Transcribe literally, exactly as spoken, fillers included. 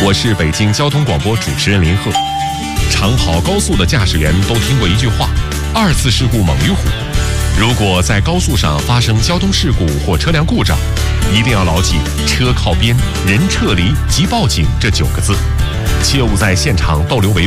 我是北京交通广播主持人林鹤。长跑高速的驾驶员都听过一句话：二次事故猛于虎。如果在高速上发生交通事故或车辆故障，一定要牢记车靠边、人撤离及报警这九个字，切勿在现场逗留维护。